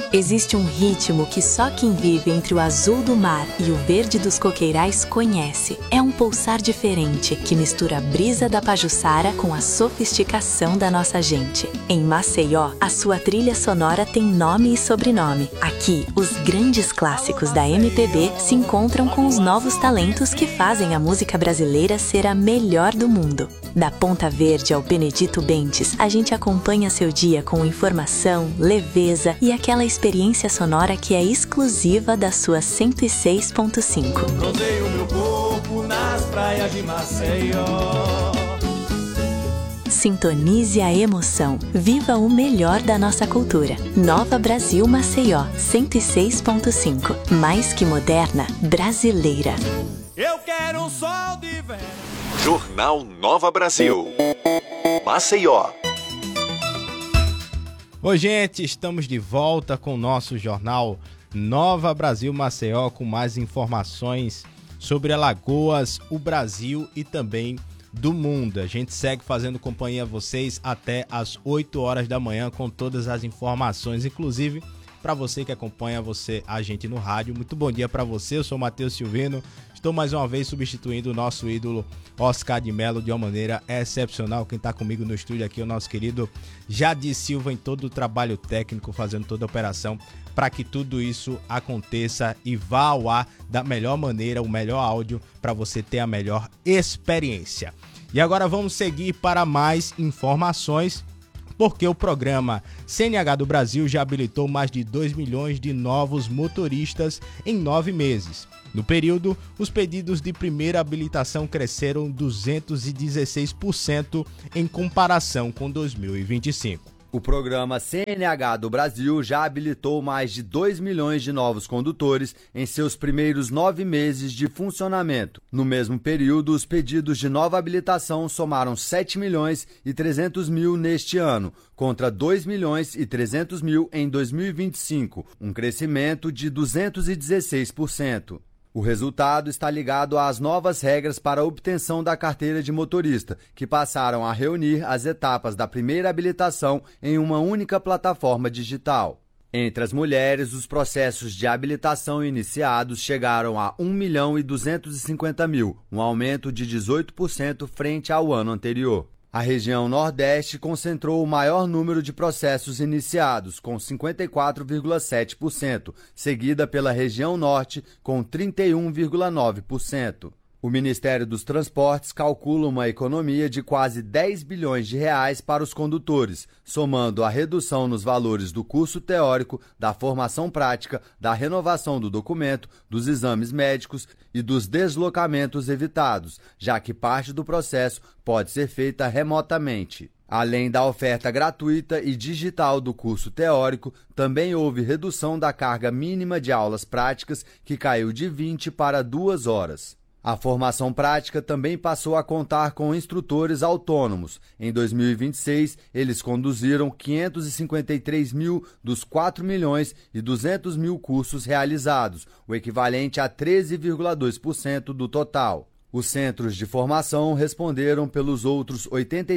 Existe um ritmo que só quem vive entre o azul do mar e o verde dos coqueirais conhece. É um pulsar diferente que mistura a brisa da Pajuçara com a sofisticação da nossa gente. Em Maceió, a sua trilha sonora tem nome e sobrenome. Aqui, os grandes clássicos da MPB se encontram com os novos talentos que fazem a música brasileira ser a melhor do mundo. Da Ponta Verde ao Benedito Bentes, a gente acompanha seu dia com informação, leveza e aquela experiência sonora que é exclusiva da sua 106.5. Rodeio meu corpo nas praias de Maceió. Sintonize a emoção. Viva o melhor da nossa cultura. Nova Brasil Maceió, 106.5. Mais que moderna, brasileira. Eu quero um sol de verão. Jornal Nova Brasil. Maceió. Oi, gente, estamos de volta com o nosso jornal Nova Brasil Maceió, com mais informações sobre Alagoas, o Brasil e também do mundo. A gente segue fazendo companhia a vocês até às 8 horas da manhã com todas as informações, inclusive para você que acompanha a gente no rádio. Muito bom dia para você, eu sou Matheus Silvino, estou mais uma vez substituindo o nosso ídolo Oscar de Mello de uma maneira excepcional. Quem está comigo no estúdio aqui é o nosso querido Jadir Silva, em todo o trabalho técnico, fazendo toda a operação para que tudo isso aconteça e vá ao ar da melhor maneira, o melhor áudio para você ter a melhor experiência. E agora vamos seguir para mais informações, porque o programa CNH do Brasil já habilitou mais de 2 milhões de novos motoristas em 9 meses. No período, os pedidos de primeira habilitação cresceram 216% em comparação com 2025. O programa CNH do Brasil já habilitou mais de 2 milhões de novos condutores em seus primeiros 9 meses de funcionamento. No mesmo período, os pedidos de nova habilitação somaram 7 milhões e 300 mil neste ano, contra 2 milhões e 300 mil em 2025, um crescimento de 216%. O resultado está ligado às novas regras para a obtenção da carteira de motorista, que passaram a reunir as etapas da primeira habilitação em uma única plataforma digital. Entre as mulheres, os processos de habilitação iniciados chegaram a 1 milhão e 250 mil, um aumento de 18% frente ao ano anterior. A região Nordeste concentrou o maior número de processos iniciados, com 54,7%, seguida pela região Norte, com 31,9%. O Ministério dos Transportes calcula uma economia de quase 10 bilhões de reais para os condutores, somando a redução nos valores do curso teórico, da formação prática, da renovação do documento, dos exames médicos e dos deslocamentos evitados, já que parte do processo pode ser feita remotamente. Além da oferta gratuita e digital do curso teórico, também houve redução da carga mínima de aulas práticas, que caiu de 20 para 2 horas. A formação prática também passou a contar com instrutores autônomos. Em 2026, eles conduziram 553 mil dos 4 milhões e 200 mil cursos realizados, o equivalente a 13,2% do total. Os centros de formação responderam pelos outros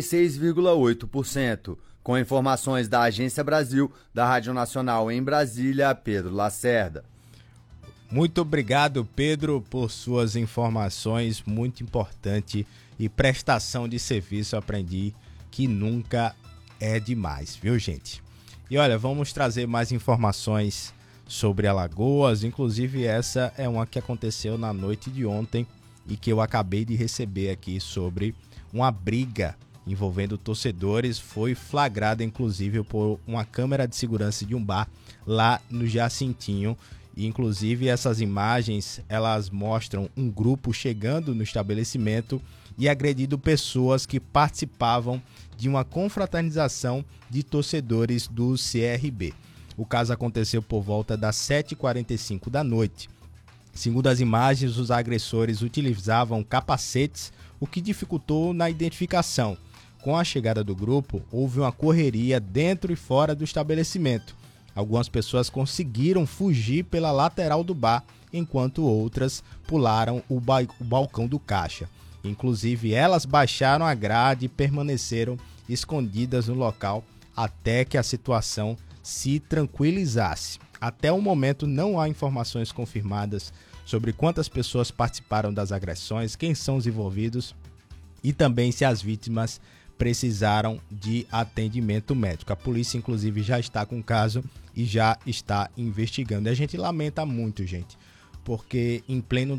86,8%. Com informações da Agência Brasil, da Rádio Nacional em Brasília, Pedro Lacerda. Muito obrigado, Pedro, por suas informações, muito importante, e prestação de serviço. Aprendi que nunca é demais, viu, gente? E olha, vamos trazer mais informações sobre Alagoas, inclusive essa é uma que aconteceu na noite de ontem e que eu acabei de receber aqui, sobre uma briga envolvendo torcedores. Foi flagrada, inclusive, por uma câmera de segurança de um bar lá no Jacintinho. E, inclusive, essas imagens, elas mostram um grupo chegando no estabelecimento e agredindo pessoas que participavam de uma confraternização de torcedores do CRB. O caso aconteceu por volta das 7h45 da noite. Segundo as imagens, os agressores utilizavam capacetes, o que dificultou na identificação. Com a chegada do grupo, houve uma correria dentro e fora do estabelecimento. Algumas pessoas conseguiram fugir pela lateral do bar, enquanto outras pularam o balcão do caixa. Inclusive, elas baixaram a grade e permaneceram escondidas no local até que a situação se tranquilizasse. Até o momento não há informações confirmadas sobre quantas pessoas participaram das agressões, quem são os envolvidos e também se as vítimas precisaram de atendimento médico. A polícia, inclusive, já está com o caso e já está investigando. E a gente lamenta muito, gente, porque em pleno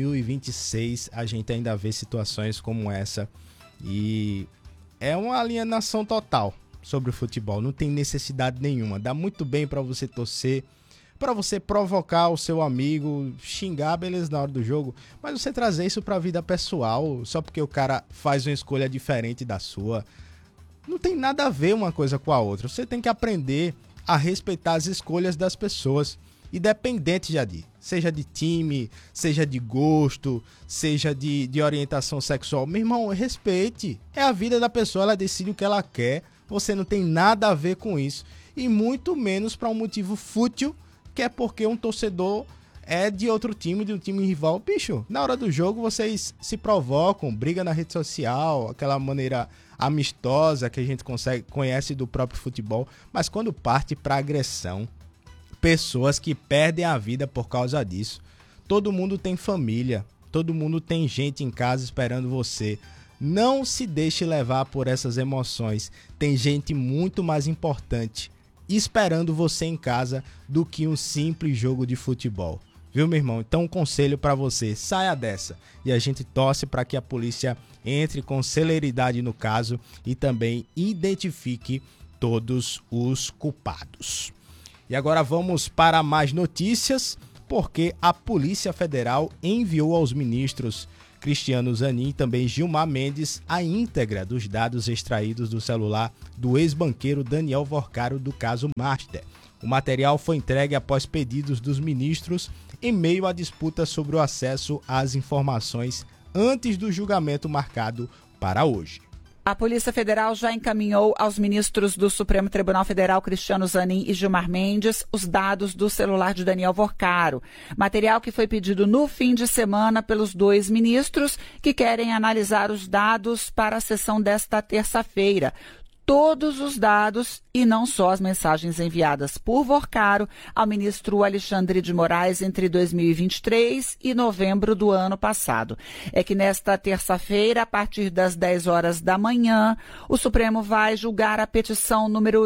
2026 a gente ainda vê situações como essa e é uma alienação total sobre o futebol. Não tem necessidade nenhuma. Dá muito bem para você torcer, para você provocar o seu amigo, xingar, beleza, na hora do jogo, mas você trazer isso para a vida pessoal só porque o cara faz uma escolha diferente da sua. Não tem nada a ver uma coisa com a outra. Você tem que aprender a respeitar as escolhas das pessoas, independente, Jadir, seja de time, seja de gosto, seja de orientação sexual. Meu irmão, respeite. É a vida da pessoa, ela decide o que ela quer. Você não tem nada a ver com isso. E muito menos para um motivo fútil, que é porque um torcedor é de outro time, de um time rival. Bicho, na hora do jogo vocês se provocam, briga na rede social, aquela maneira amistosa que a gente conhece do próprio futebol. Mas quando parte para agressão, pessoas que perdem a vida por causa disso. Todo mundo tem família, todo mundo tem gente em casa esperando você. Não se deixe levar por essas emoções. Tem gente muito mais importante esperando você em casa do que um simples jogo de futebol. Viu, meu irmão? Então, um conselho para você, saia dessa. E a gente torce para que a polícia entre com celeridade no caso e também identifique todos os culpados. E agora vamos para mais notícias, porque a Polícia Federal enviou aos ministros Cristiano Zanin e também Gilmar Mendes a íntegra dos dados extraídos do celular do ex-banqueiro Daniel Vorcaro do caso Master. O material foi entregue após pedidos dos ministros em meio à disputa sobre o acesso às informações antes do julgamento marcado para hoje. A Polícia Federal já encaminhou aos ministros do Supremo Tribunal Federal, Cristiano Zanin e Gilmar Mendes, os dados do celular de Daniel Vorcaro. Material que foi pedido no fim de semana pelos dois ministros que querem analisar os dados para a sessão desta terça-feira. Todos os dados e não só as mensagens enviadas por Vorcaro ao ministro Alexandre de Moraes entre 2023 e novembro do ano passado. É que nesta terça-feira, a partir das 10 horas da manhã, o Supremo vai julgar a petição número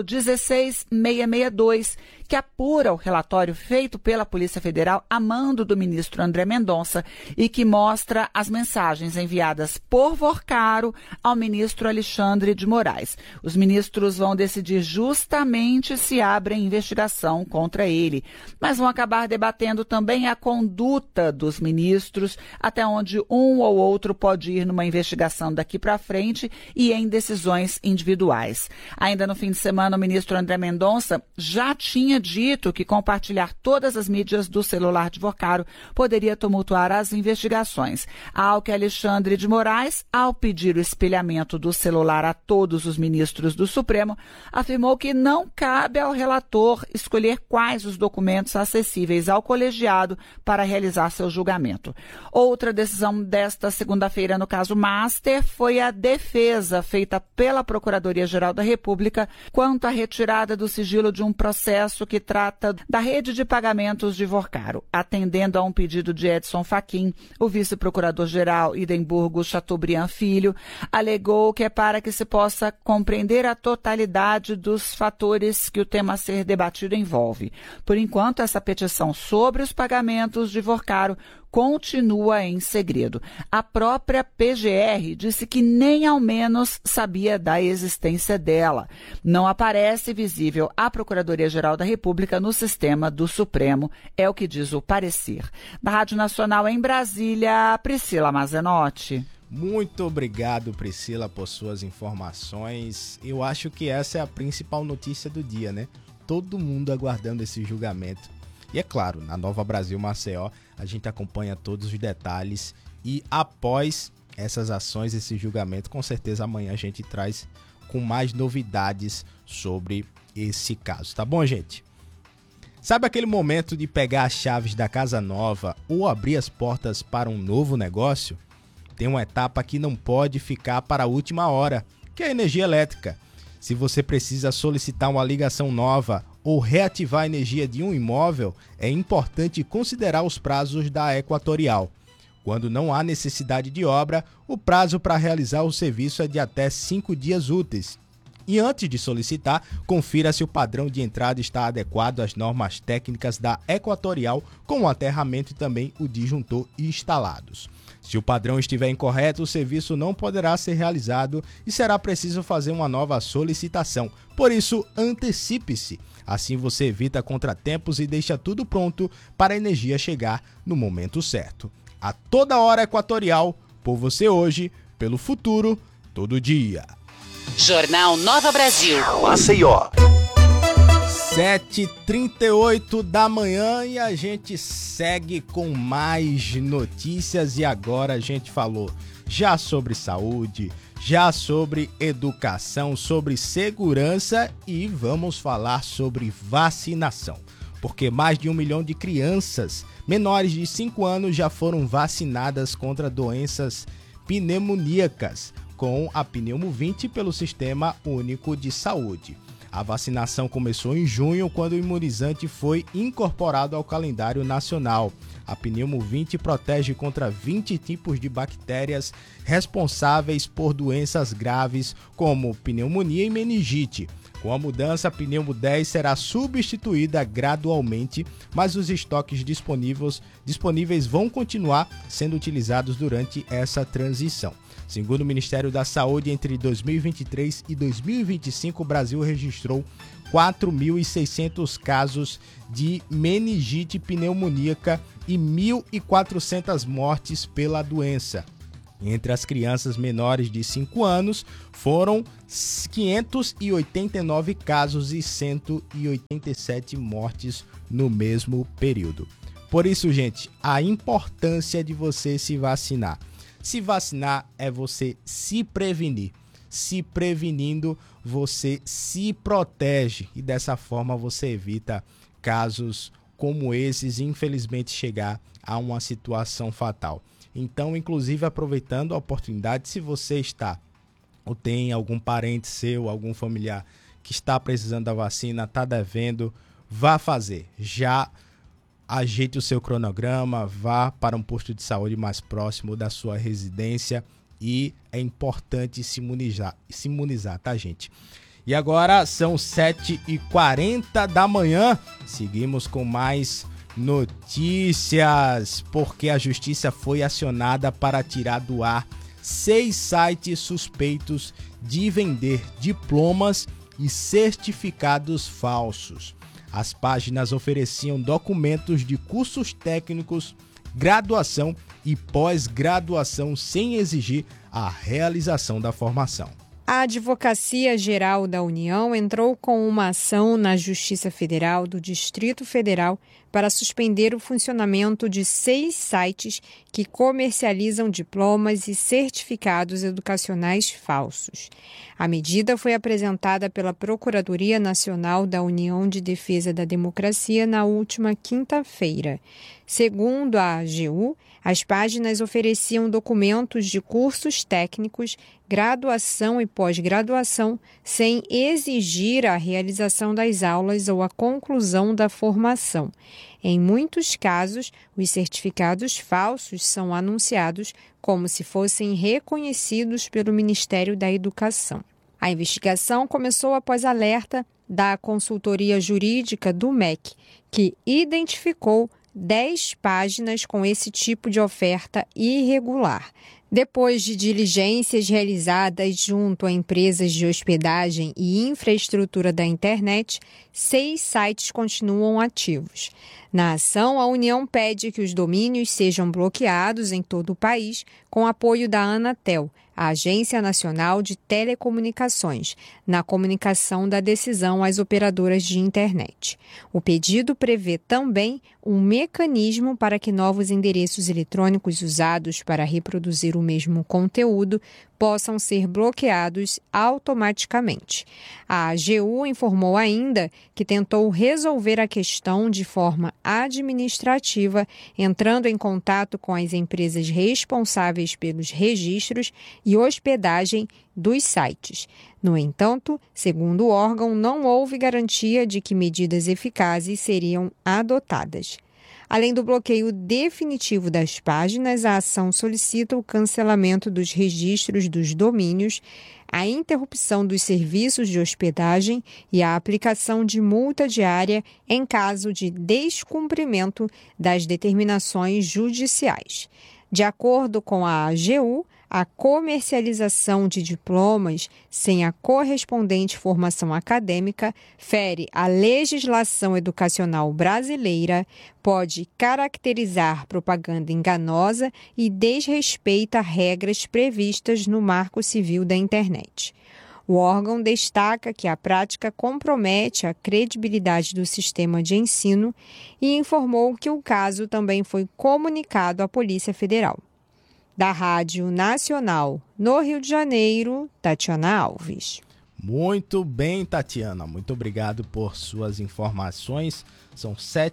16662, que apura o relatório feito pela Polícia Federal a mando do ministro André Mendonça e que mostra as mensagens enviadas por Vorcaro ao ministro Alexandre de Moraes. Os ministros vão decidir justamente se abrem investigação contra ele, mas vão acabar debatendo também a conduta dos ministros, até onde um ou outro pode ir numa investigação daqui para frente e em decisões individuais. Ainda no fim de semana, o ministro André Mendonça já tinha dito que compartilhar todas as mídias do celular de Vorcaro poderia tumultuar as investigações. Ao que Alexandre de Moraes, ao pedir o espelhamento do celular a todos os ministros do Supremo, afirmou que não cabe ao relator escolher quais os documentos acessíveis ao colegiado para realizar seu julgamento. Outra decisão desta segunda-feira no caso Master foi a defesa feita pela Procuradoria-Geral da República quanto à retirada do sigilo de um processo que trata da rede de pagamentos de Vorcaro. Atendendo a um pedido de Edson Fachin, o vice-procurador-geral Idemburgo Chateaubriand Filho alegou que é para que se possa compreender a totalidade dos fatores que o tema a ser debatido envolve. Por enquanto, essa petição sobre os pagamentos de Vorcaro continua em segredo. A própria PGR disse que nem ao menos sabia da existência dela. Não aparece visível a Procuradoria-Geral da República no sistema do Supremo, é o que diz o parecer. Da Rádio Nacional em Brasília, Priscila Mazenotti. Muito obrigado, Priscila, por suas informações. Eu acho que essa é a principal notícia do dia, né? Todo mundo aguardando esse julgamento. E é claro, na Nova Brasil Maceió, a gente acompanha todos os detalhes e após essas ações, esse julgamento, com certeza amanhã a gente traz com mais novidades sobre esse caso, tá bom, gente? Sabe aquele momento de pegar as chaves da casa nova ou abrir as portas para um novo negócio? Tem uma etapa que não pode ficar para a última hora, que é a energia elétrica. Se você precisa solicitar uma ligação nova ou reativar a energia de um imóvel, é importante considerar os prazos da Equatorial. Quando não há necessidade de obra, o prazo para realizar o serviço é de até 5 dias úteis. E antes de solicitar, confira se o padrão de entrada está adequado às normas técnicas da Equatorial, com o aterramento e também o disjuntor instalados. Se o padrão estiver incorreto, o serviço não poderá ser realizado e será preciso fazer uma nova solicitação. Por isso, antecipe-se. Assim você evita contratempos e deixa tudo pronto para a energia chegar no momento certo. A toda hora Equatorial, por você hoje, pelo futuro, todo dia. Jornal Nova Brasil. Maceió. 7h38 da manhã e a gente segue com mais notícias. E agora a gente falou já sobre saúde, já sobre educação, sobre segurança e vamos falar sobre vacinação. Porque mais de 1 milhão de crianças menores de 5 anos já foram vacinadas contra doenças pneumoníacas com a Pneumo 20 pelo Sistema Único de Saúde. A vacinação começou em junho, quando o imunizante foi incorporado ao calendário nacional. A Pneumo 20 protege contra 20 tipos de bactérias responsáveis por doenças graves, como pneumonia e meningite. Com a mudança, a Pneumo 10 será substituída gradualmente, mas os estoques disponíveis vão continuar sendo utilizados durante essa transição. Segundo o Ministério da Saúde, entre 2023 e 2025, o Brasil registrou 4.600 casos de meningite pneumoníaca e 1.400 mortes pela doença. Entre as crianças menores de 5 anos, foram 589 casos e 187 mortes no mesmo período. Por isso, gente, a importância de você se vacinar. Se vacinar é você se prevenir. Se prevenindo, você se protege e dessa forma você evita casos como esses, infelizmente chegar a uma situação fatal. Então, inclusive, aproveitando a oportunidade, se você está ou tem algum parente seu, algum familiar que está precisando da vacina, está devendo, vá fazer. Já ajeite o seu cronograma, vá para um posto de saúde mais próximo da sua residência e é importante se imunizar, tá, gente? E agora são 7h40 da manhã, seguimos com mais notícias, porque a justiça foi acionada para tirar do ar 6 sites suspeitos de vender diplomas e certificados falsos. As páginas ofereciam documentos de cursos técnicos, graduação e pós-graduação sem exigir a realização da formação. A Advocacia Geral da União entrou com uma ação na Justiça Federal do Distrito Federal para suspender o funcionamento de 6 sites que comercializam diplomas e certificados educacionais falsos. A medida foi apresentada pela Procuradoria Nacional da União de Defesa da Democracia na última quinta-feira. Segundo a AGU, as páginas ofereciam documentos de cursos técnicos, graduação e pós-graduação, sem exigir a realização das aulas ou a conclusão da formação. Em muitos casos, os certificados falsos são anunciados como se fossem reconhecidos pelo Ministério da Educação. A investigação começou após alerta da consultoria jurídica do MEC, que identificou 10 páginas com esse tipo de oferta irregular. Depois de diligências realizadas junto a empresas de hospedagem e infraestrutura da internet, 6 sites continuam ativos. Na ação, a União pede que os domínios sejam bloqueados em todo o país, com apoio da Anatel, a Agência Nacional de Telecomunicações, na comunicação da decisão às operadoras de internet. O pedido prevê também um mecanismo para que novos endereços eletrônicos usados para reproduzir o mesmo conteúdo possam ser bloqueados automaticamente. A AGU informou ainda que tentou resolver a questão de forma administrativa, entrando em contato com as empresas responsáveis pelos registros e hospedagem dos sites. No entanto, segundo o órgão, não houve garantia de que medidas eficazes seriam adotadas. Além do bloqueio definitivo das páginas, a ação solicita o cancelamento dos registros dos domínios, a interrupção dos serviços de hospedagem e a aplicação de multa diária em caso de descumprimento das determinações judiciais. De acordo com a AGU, a comercialização de diplomas sem a correspondente formação acadêmica fere a legislação educacional brasileira, pode caracterizar propaganda enganosa e desrespeita regras previstas no Marco Civil da Internet. O órgão destaca que a prática compromete a credibilidade do sistema de ensino e informou que o caso também foi comunicado à Polícia Federal. Da Rádio Nacional, no Rio de Janeiro, Tatiana Alves. Muito bem, Tatiana. Muito obrigado por suas informações. São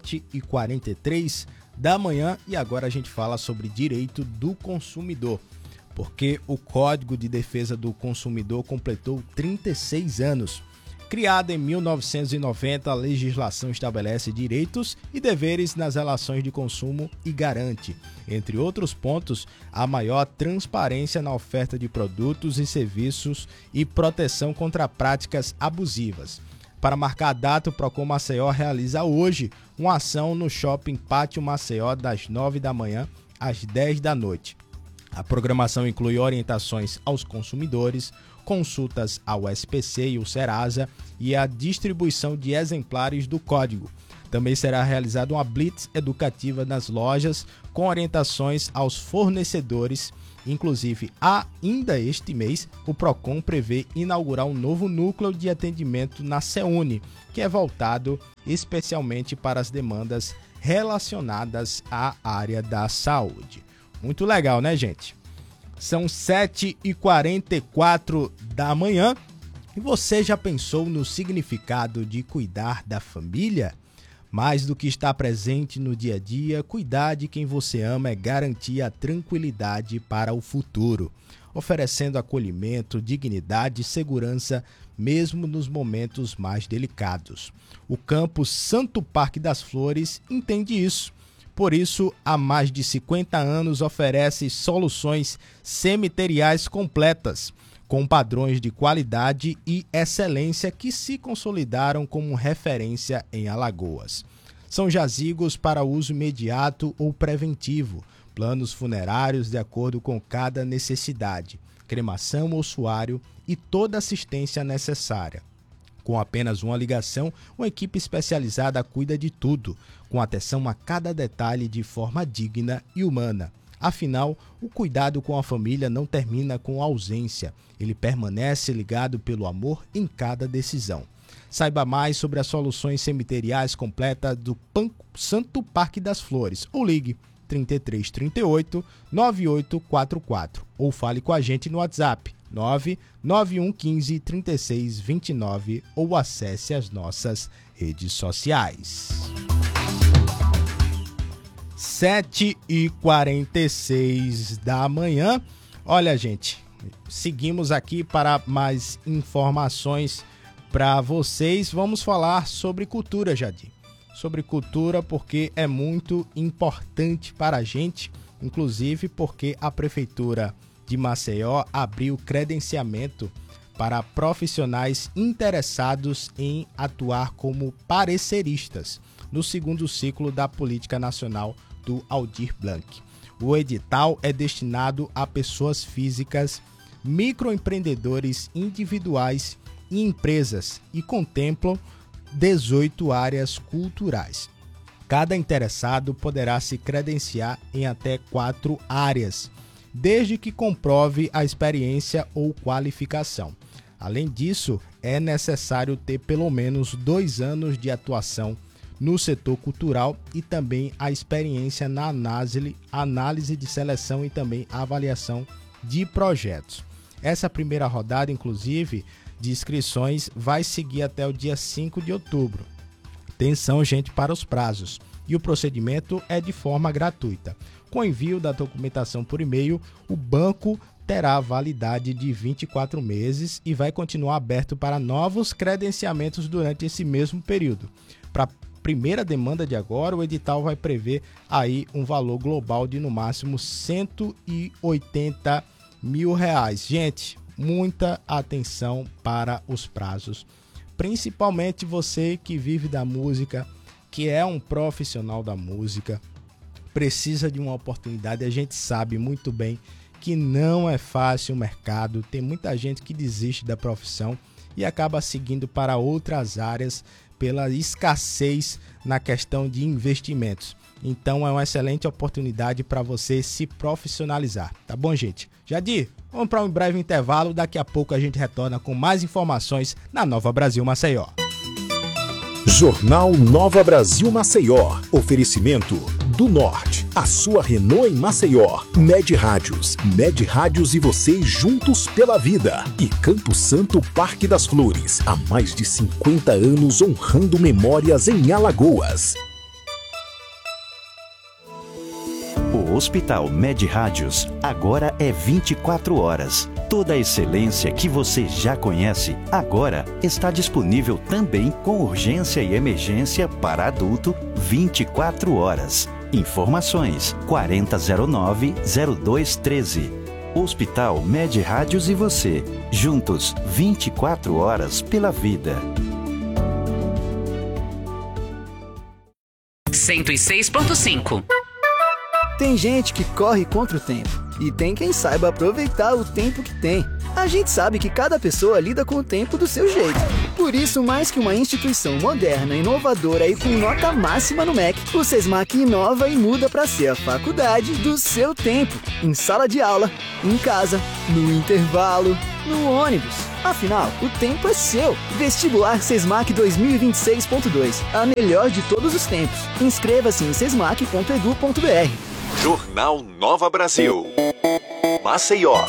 7h43 da manhã e agora a gente fala sobre direito do consumidor, porque o Código de Defesa do Consumidor completou 36 anos. Criada em 1990, a legislação estabelece direitos e deveres nas relações de consumo e garante, entre outros pontos, a maior transparência na oferta de produtos e serviços e proteção contra práticas abusivas. Para marcar a data, o Procon Maceió realiza hoje uma ação no Shopping Pátio Maceió das 9 da manhã às 10 da noite. A programação inclui orientações aos consumidores, consultas ao SPC e o Serasa e a distribuição de exemplares do código. Também será realizada uma blitz educativa nas lojas com orientações aos fornecedores. Inclusive, ainda este mês, o Procon prevê inaugurar um novo núcleo de atendimento na CEUNI, que é voltado especialmente para as demandas relacionadas à área da saúde. Muito legal, né, gente? São 7h44 da manhã e você já pensou no significado de cuidar da família? Mais do que estar presente no dia a dia, cuidar de quem você ama é garantir a tranquilidade para o futuro, oferecendo acolhimento, dignidade e segurança mesmo nos momentos mais delicados. O Campus Santo Parque das Flores entende isso. Por isso, há mais de 50 anos oferece soluções cemiteriais completas, com padrões de qualidade e excelência que se consolidaram como referência em Alagoas. São jazigos para uso imediato ou preventivo, planos funerários de acordo com cada necessidade, cremação ou ossuário e toda assistência necessária. Com apenas uma ligação, uma equipe especializada cuida de tudo, com atenção a cada detalhe de forma digna e humana. Afinal, o cuidado com a família não termina com a ausência, ele permanece ligado pelo amor em cada decisão. Saiba mais sobre as soluções cemiteriais completas do Santo Parque das Flores ou ligue 3338 9844 ou fale com a gente no WhatsApp 99115 3629 ou acesse as nossas redes sociais. 7h46 da manhã. Olha, gente, seguimos aqui para mais informações para vocês. Vamos falar sobre cultura, Jadir. Sobre cultura porque é muito importante para a gente, inclusive porque a Prefeitura de Maceió abriu credenciamento para profissionais interessados em atuar como pareceristas no segundo ciclo da Política Nacional do Aldir Blanc. O edital é destinado a pessoas físicas, microempreendedores individuais e empresas e contemplam 18 áreas culturais. Cada interessado poderá se credenciar em até 4 áreas, desde que comprove a experiência ou qualificação. Além disso, é necessário ter pelo menos 2 anos de atuação no setor cultural e também a experiência na análise de seleção e também avaliação de projetos. Essa primeira rodada, inclusive, de inscrições vai seguir até o dia 5 de outubro. Atenção, gente, para os prazos. E o procedimento é de forma gratuita. Com envio da documentação por e-mail, o banco terá validade de 24 meses e vai continuar aberto para novos credenciamentos durante esse mesmo período. Para a primeira demanda de agora, o edital vai prever aí um valor global de no máximo R$180 mil. Gente, muita atenção para os prazos. Principalmente você que vive da música, que é um profissional da música, precisa de uma oportunidade. A gente sabe muito bem que não é fácil o mercado, tem muita gente que desiste da profissão e acaba seguindo para outras áreas pela escassez na questão de investimentos. Então é uma excelente oportunidade para você se profissionalizar, tá bom, gente? Jadir, vamos para um breve intervalo, daqui a pouco a gente retorna com mais informações na Nova Brasil Maceió. Jornal Nova Brasil Maceió. Oferecimento do Norte. A sua Renault em Maceió. Med Rádios. Med Rádios e você juntos pela vida. E Campo Santo Parque das Flores. Há mais de 50 anos honrando memórias em Alagoas. O Hospital Med Rádios agora é 24 horas. Toda a excelência que você já conhece, agora está disponível também com urgência e emergência para adulto 24 horas. Informações 4009-0213. Hospital Med Rádios e você, juntos 24 horas pela vida. 106.5. Tem gente que corre contra o tempo e tem quem saiba aproveitar o tempo que tem. A gente sabe que cada pessoa lida com o tempo do seu jeito. Por isso, mais que uma instituição moderna, inovadora e com nota máxima no MEC, o SESMAC inova e muda para ser a faculdade do seu tempo. Em sala de aula, em casa, no intervalo, no ônibus. Afinal, o tempo é seu. Vestibular SESMAC 2026.2. A melhor de todos os tempos. Inscreva-se em sesmac.edu.br. Jornal Nova Brasil. Maceió.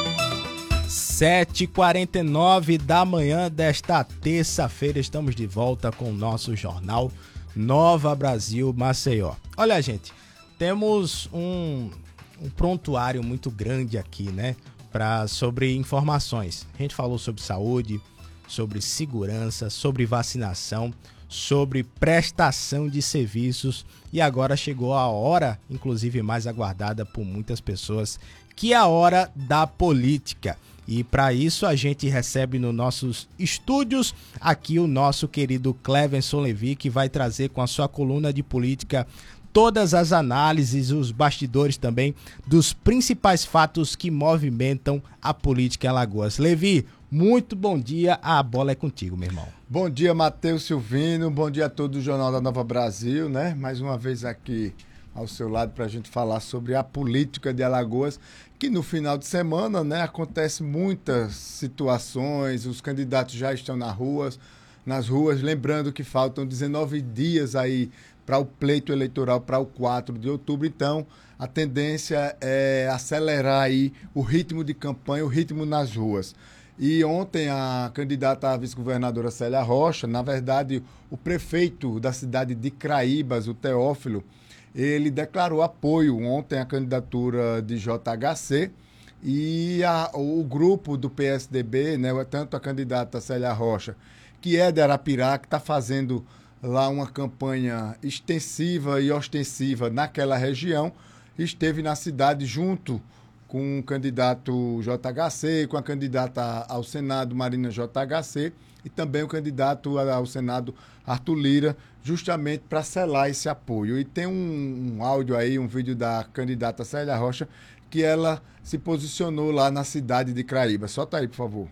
7h49 da manhã desta terça-feira, estamos de volta com o nosso Jornal Nova Brasil Maceió. Olha, gente, temos um prontuário muito grande aqui, né? Sobre informações. A gente falou sobre saúde, sobre segurança, sobre vacinação, sobre prestação de serviços e agora chegou a hora, inclusive mais aguardada por muitas pessoas, que é a hora da política. E para isso a gente recebe nos nossos estúdios aqui o nosso querido Clevenson Levi, que vai trazer com a sua coluna de política todas as análises, os bastidores também dos principais fatos que movimentam a política em Alagoas. Levi, muito bom dia, a bola é contigo, meu irmão. Bom dia, Matheus Silvino, bom dia a todo o Jornal da Nova Brasil, né? Mais uma vez aqui ao seu lado para a gente falar sobre a política de Alagoas, que no final de semana, né, acontece muitas situações, os candidatos já estão nas ruas, lembrando que faltam 19 dias aí para o pleito eleitoral para o 4 de outubro, então a tendência é acelerar aí o ritmo de campanha, o ritmo nas ruas. E ontem a candidata à vice-governadora Célia Rocha, na verdade o prefeito da cidade de Craíbas, o Teófilo, ele declarou apoio ontem à candidatura de JHC e o grupo do PSDB, né, tanto a candidata Célia Rocha, que é de Arapirá, que está fazendo lá uma campanha extensiva e ostensiva naquela região, esteve na cidade junto com o candidato JHC, com a candidata ao Senado Marina JHC e também o candidato ao Senado Arthur Lira, justamente para selar esse apoio. E tem um áudio aí, um vídeo da candidata Célia Rocha, que ela se posicionou lá na cidade de Craíba. Solta aí, por favor.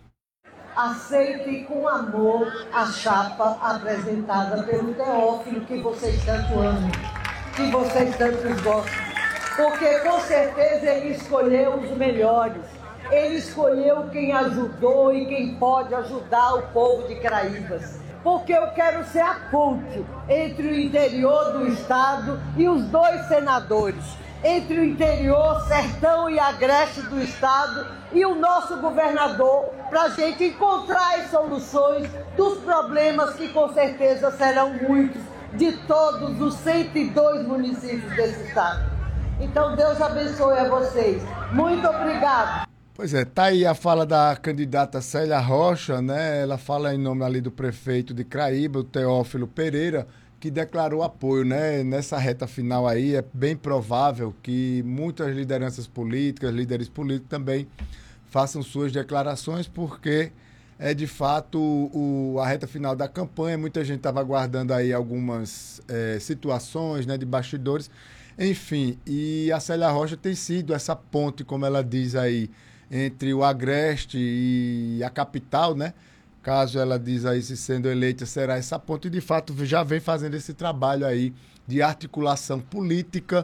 Aceite com amor a chapa apresentada pelo Teófilo, que vocês tanto amam, que vocês tanto gostam. Porque com certeza ele escolheu os melhores. Ele escolheu quem ajudou e quem pode ajudar o povo de Craíbas. porque eu quero ser a ponte entre o interior do estado e os 2 senadores, entre o interior, sertão e agreste do estado e o nosso governador, para a gente encontrar as soluções dos problemas que com certeza serão muitos de todos os 102 municípios desse estado. Então Deus abençoe a vocês. Muito obrigada. Pois é, tá aí a fala da candidata Célia Rocha, né? Ela fala em nome ali do prefeito de Craíba, o Teófilo Pereira, que declarou apoio, né? Nessa reta final aí, é bem provável que muitas lideranças políticas, líderes políticos também façam suas declarações, porque é de fato a reta final da campanha. Muita gente estava aguardando aí algumas situações, né, de bastidores, enfim, e a Célia Rocha tem sido essa ponte, como ela diz aí, entre o agreste e a capital, né? Caso ela diz aí, se sendo eleita, será essa ponte, e de fato já vem fazendo esse trabalho aí de articulação política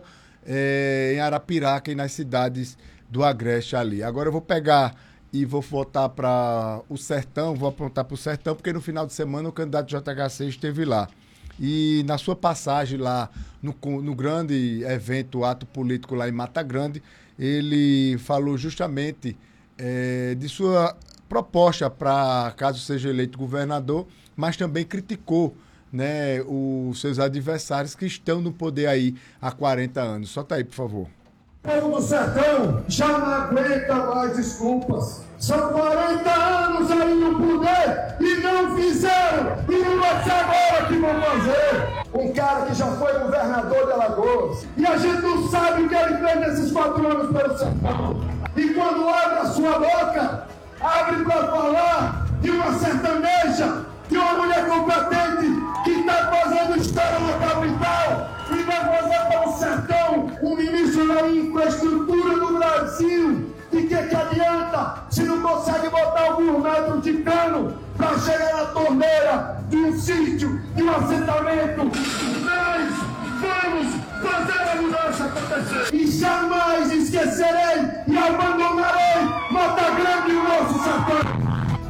em Arapiraca e nas cidades do agreste ali. Agora eu vou pegar e vou voltar para o Sertão, vou apontar para o Sertão, porque no final de semana o candidato JHC esteve lá. E na sua passagem lá no grande evento, ato político lá em Mata Grande, ele falou justamente de sua proposta para, caso seja eleito governador, mas também criticou, né, os seus adversários que estão no poder aí há 40 anos. Solta aí, por favor. O povo do sertão já não aguenta mais desculpas. São 40 anos aí no poder e não fizeram. E não vai ser agora que vão fazer. Um cara que já foi governador de Alagoas. E a gente não sabe o que ele fez nesses 4 anos pelo sertão. E quando abre a sua boca, abre para falar de uma sertaneja, de uma mulher competente que está fazendo história na capital e vai fazer para o sertão um ministro da infraestrutura do Brasil. E que adianta se não consegue botar alguns metros de cano para chegar na torneira de um sítio, de um assentamento? Nós vamos fazer a mudança acontecer. E jamais esquecerei e abandonarei Mata Grande e o nosso sertão.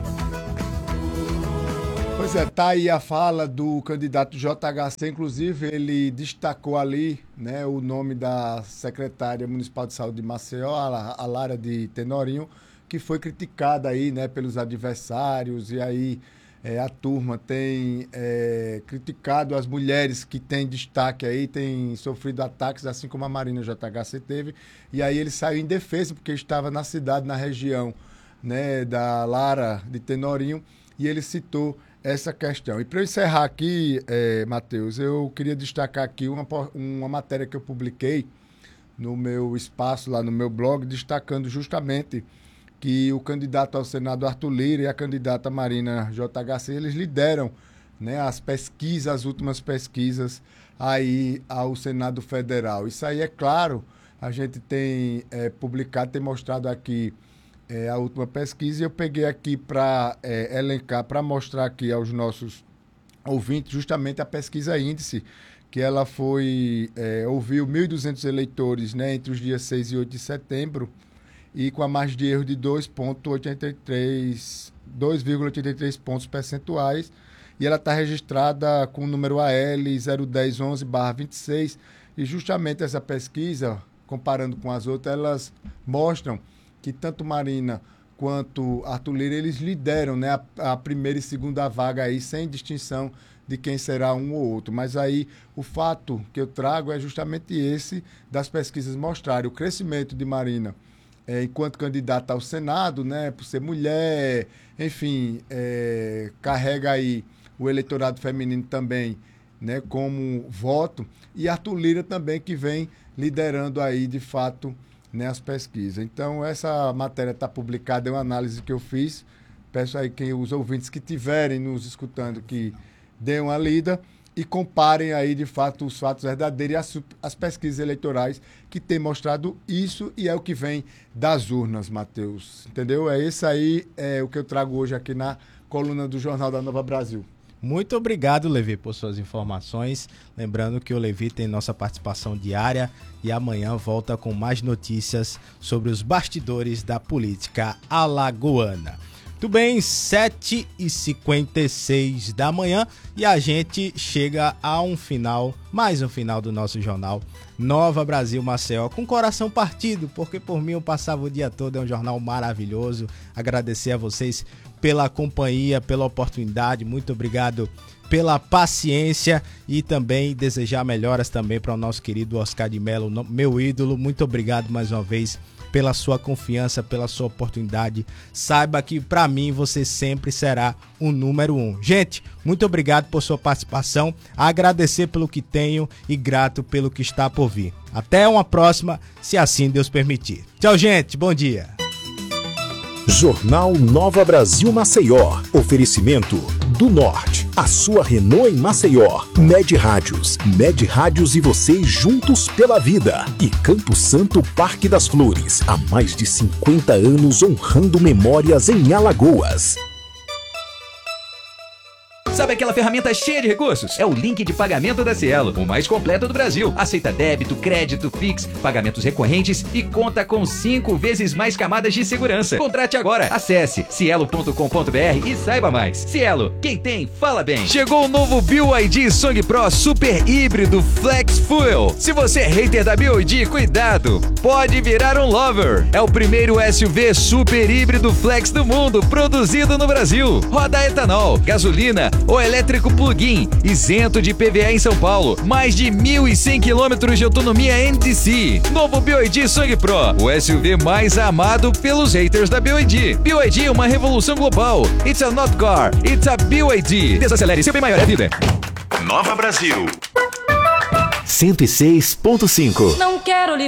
Pois é, tá aí a fala do candidato JHC, inclusive ele destacou ali, né, o nome da secretária municipal de saúde de Maceió, a Lara de Tenorinho, que foi criticada aí, né, pelos adversários, e aí a turma tem criticado as mulheres que têm destaque aí, têm sofrido ataques, assim como a Marina JHC teve, e aí ele saiu em defesa, porque estava na cidade, na região, né, da Lara de Tenorinho, e ele citou essa questão. E para eu encerrar aqui, Matheus, eu queria destacar aqui uma matéria que eu publiquei no meu espaço, lá no meu blog, destacando justamente que o candidato ao Senado, Arthur Lira, e a candidata Marina JHC, eles lideram, né, as últimas pesquisas aí ao Senado Federal. Isso aí, é claro, a gente tem publicado, tem mostrado aqui a última pesquisa, e eu peguei aqui para elencar, para mostrar aqui aos nossos ouvintes justamente a pesquisa índice, que ela foi, ouviu 1.200 eleitores, né, entre os dias 6 e 8 de setembro, e com a margem de erro de 2,83 pontos percentuais, e ela está registrada com o número AL 01011/26, e justamente essa pesquisa, comparando com as outras, elas mostram que tanto Marina quanto Arthur Lira, eles lideram, né, a primeira e segunda vaga aí, sem distinção de quem será um ou outro. Mas aí o fato que eu trago é justamente esse, das pesquisas mostrarem o crescimento de Marina enquanto candidata ao Senado, né, por ser mulher, enfim, carrega aí o eleitorado feminino também, né, como voto, e Arthur Lira também, que vem liderando aí, de fato, as pesquisas. Então, essa matéria está publicada, é uma análise que eu fiz. Peço aí que os ouvintes que estiverem nos escutando que deem uma lida e comparem aí, de fato, os fatos verdadeiros e as pesquisas eleitorais que têm mostrado isso, e é o que vem das urnas, Matheus. Entendeu? É isso aí, o que eu trago hoje aqui na coluna do Jornal da Nova Brasil. Muito obrigado, Levi, por suas informações. Lembrando que o Levi tem nossa participação diária e amanhã volta com mais notícias sobre os bastidores da política alagoana. Tudo bem, 7h56 da manhã e a gente chega a mais um final do nosso jornal Nova Brasil Maceió, com coração partido, porque por mim eu passava o dia todo, é um jornal maravilhoso. Agradecer a vocês pela companhia, pela oportunidade, muito obrigado pela paciência e também desejar melhoras também para o nosso querido Oscar de Mello, meu ídolo. Muito obrigado mais uma vez pela sua confiança, pela sua oportunidade. Saiba que para mim você sempre será o número 1. Gente, muito obrigado por sua participação, agradecer pelo que tenho e grato pelo que está por vir. Até uma próxima, se assim Deus permitir. Tchau, gente, bom dia. Jornal Nova Brasil Maceió. Oferecimento do Norte. A sua Renault em Maceió. Med Rádios. Med Rádios e você juntos pela vida. E Campo Santo Parque das Flores. Há mais de 50 anos honrando memórias em Alagoas. Sabe aquela ferramenta cheia de recursos? É o link de pagamento da Cielo, o mais completo do Brasil. Aceita débito, crédito, Pix, pagamentos recorrentes e conta com 5 vezes mais camadas de segurança. Contrate agora. Acesse cielo.com.br e saiba mais. Cielo, quem tem, fala bem. Chegou o novo BYD Song Pro Super Híbrido Flex Fuel. Se você é hater da BYD, cuidado, pode virar um lover. É o primeiro SUV super híbrido flex do mundo, produzido no Brasil. Roda etanol, gasolina ou elétrico plug-in, isento de PVA em São Paulo. Mais de 1.100 km de autonomia NDC. Novo BYD Song Pro, o SUV mais amado pelos haters da BYD. BYD é uma revolução global. It's a not car, it's a BYD. Desacelere, seu bem maior é vida. Nova Brasil 106.5. Não quero